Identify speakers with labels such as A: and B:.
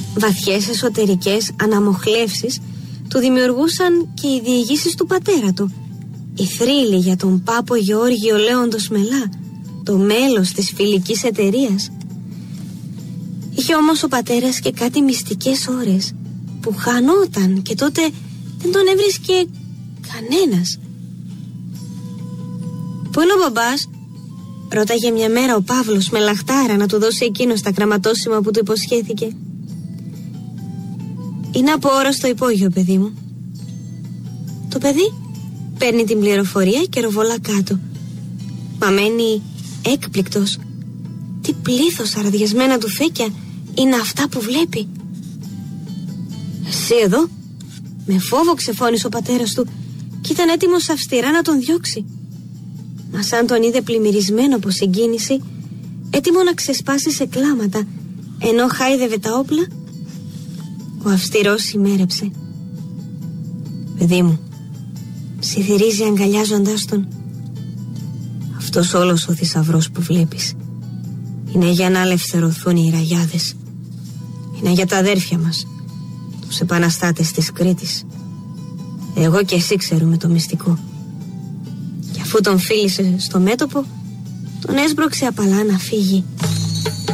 A: Βαθιές εσωτερικές αναμοχλεύσεις του δημιουργούσαν και οι διηγήσεις του πατέρα του. Η θρύλη για τον Πάπο Γεώργιο Λέοντος Μελά, το μέλος της φιλικής εταιρείας. Είχε όμως ο πατέρας και κάτι μυστικές ώρες που χανόταν και τότε δεν τον έβρισκε κανένας. «Πού είναι ο μπαμπάς?» ρώταγε μια μέρα ο Παύλος με λαχτάρα να του δώσει εκείνος τα γραμματόσημα που του υποσχέθηκε. «Είναι από ώρα στο υπόγειο, παιδί μου». Το παιδί παίρνει την πληροφορία και ροβολά κάτω. Μα μένει έκπληκτος. Τι πλήθος αρδιασμένα του φέκια είναι αυτά που βλέπει. «Εσύ εδώ?» Με φόβο ξεφώνησε ο πατέρας του και ήταν έτοιμος αυστηρά να τον διώξει. Μα σαν τον είδε πλημμυρισμένο από συγκίνηση, έτοιμο να ξεσπάσει σε κλάματα, ενώ χάιδευε τα όπλα, ο αυστηρός ημέρεψε. «Παιδί μου», ψιθυρίζει αγκαλιάζοντας τον, «αυτός όλος ο θησαυρός που βλέπεις είναι για να ελευθερωθούν οι ραγιάδες. Είναι για τα αδέρφια μας, τους επαναστάτες της Κρήτης. Εγώ και εσύ ξέρουμε το μυστικό». Και αφού τον φίλησε στο μέτωπο, τον έσπρωξε απαλά να φύγει.